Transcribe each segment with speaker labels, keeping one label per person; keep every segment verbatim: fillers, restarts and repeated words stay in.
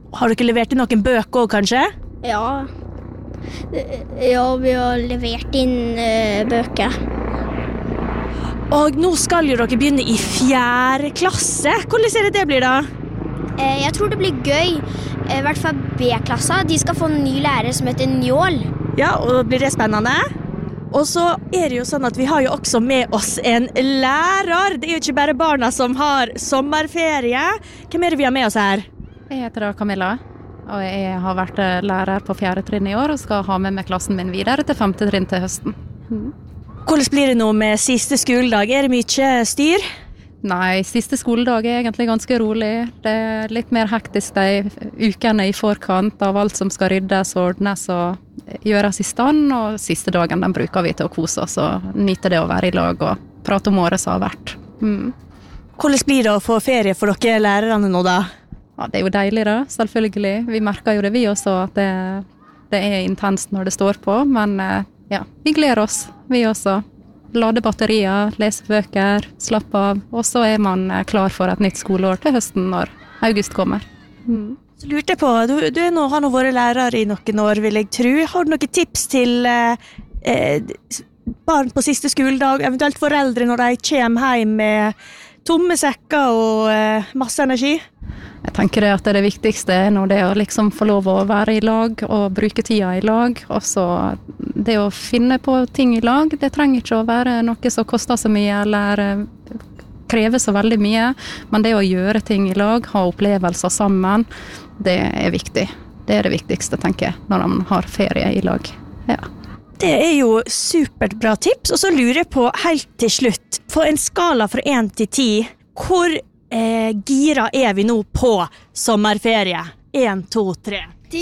Speaker 1: Har dere levert inn noen bøker også, kanskje?
Speaker 2: Ja. Ja, vi har levert inn uh, bøker.
Speaker 1: Og nå skal jo dere begynne i fjerde klasse. Hvordan ser det det blir da?
Speaker 2: Uh, jeg tror det blir gøy. Uh, I hvert fall B-klassa. De skal få en ny lærer som heter Njål.
Speaker 1: Ja, og blir det spennende? Og så er det jo sånn at vi har jo også med oss en lærer. Det er jo ikke bare barna som har sommerferie. Hvem er det vi har med oss her?
Speaker 3: Jeg heter da Camilla, og jeg har vært lærer på fjerde trinn i år og skal ha med meg klassen min videre til femte trinn til høsten. Mm.
Speaker 1: Hvordan blir det nå med siste skoledag? Er det mye styr?
Speaker 3: Nei, siste skoledag er egentlig ganske rolig. Det er litt mer hektisk de ukene i forkant av alt som skal ryddes og ordnes og gjøres i stand, og siste dagen den bruker vi til å kose oss og nyte det å være i lag og prate om året som har vært. Mm.
Speaker 1: Hvordan blir det å få ferie for dere lærerne nå da?
Speaker 3: Ja, det er jo deilig da, selvfølgelig. Vi merker jo det vi også, at det, det er intenst når det står på, men ja, vi gleder oss, vi også. Lade batterier, lese bøker, slappe av, og så er man klar for et nytt skoleår til høsten når august kommer. Mm.
Speaker 1: Så lurte jeg på, du, du er nå, har nå vært lærer i noen år, vil jeg tro. Har du noen tips til eh, barn på siste skoledag, eventuelt foreldre når de kommer hjem med tomme sekker og eh, masse energi?
Speaker 3: Jeg tenker det at det viktigste er nå det å liksom få lov å være i lag og bruke tida i lag. Og så det å finne på ting i lag, det trenger ikke å være noe som koster så mye eller krever så veldig mye. Men det å gjøre ting i lag, ha opplevelser sammen, det er viktig. Det er det viktigste, tenker jeg, når man har ferie i lag. Ja.
Speaker 1: Det er jo supert bra tips, og så lurer jeg på helt til slutt, på en skala fra én til ti, hvor Eh, gira er vi nå på sommerferie? En, to, tre.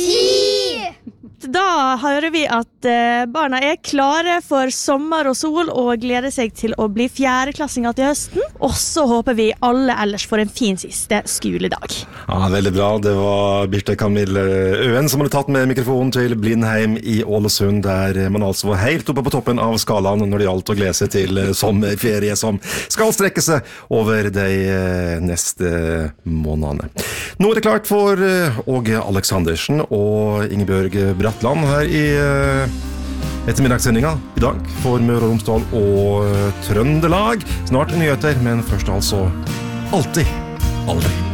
Speaker 2: Ti!
Speaker 1: Da hører vi at eh, barna er klare for sommer og sol og gleder seg til å bli fjerdeklassinger til høsten. Og så håper vi alle ellers får en fin siste skoledag.
Speaker 4: Ja, veldig bra. Det var Birte Camille Øen som hadde tatt med mikrofonen til Blindheim i Ålesund, der man altså var helt oppe på toppen av skalaen når det gjaldt å glede seg til sommerferie som skal strekke seg over de neste månedene. Nå er det klart for Åge Aleksandersen og Ingebjørg Bratland her i ettermiddagssendinga i dag for Møre og Romsdal og Trøndelag. Snart nyheter, men først altså alltid, aldri.